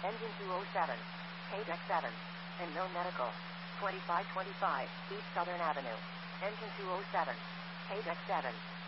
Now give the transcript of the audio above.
Engine 207. Paydeck 7. And no medical. 2525 East Southern Avenue. Engine 207. Paydeck 7.